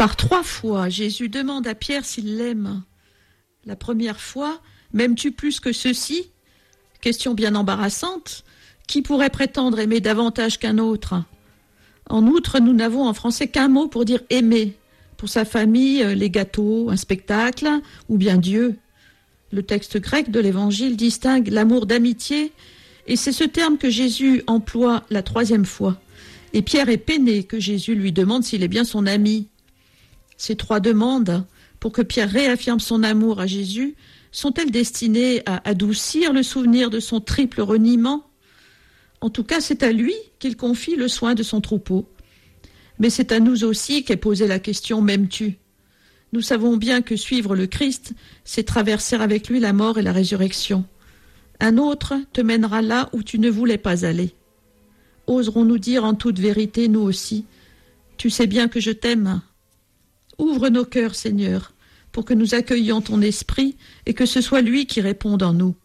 Par 3 fois, Jésus demande à Pierre s'il l'aime. La première fois, m'aimes-tu plus que ceci ? Question bien embarrassante. Qui pourrait prétendre aimer davantage qu'un autre ? En outre, nous n'avons en français qu'un mot pour dire aimer. Pour sa famille, les gâteaux, un spectacle ou bien Dieu. Le texte grec de l'Évangile distingue l'amour d'amitié et c'est ce terme que Jésus emploie la 3e fois. Et Pierre est peiné que Jésus lui demande s'il est bien son ami. Ces 3 demandes, pour que Pierre réaffirme son amour à Jésus, sont-elles destinées à adoucir le souvenir de son triple reniement ? En tout cas, c'est à lui qu'il confie le soin de son troupeau. Mais c'est à nous aussi qu'est posée la question « m'aimes-tu » ? Nous savons bien que suivre le Christ, c'est traverser avec lui la mort et la résurrection. Un autre te mènera là où tu ne voulais pas aller. Oserons-nous dire en toute vérité, nous aussi, « Tu sais bien que je t'aime ». Ouvre nos cœurs, Seigneur, pour que nous accueillions ton esprit et que ce soit lui qui réponde en nous.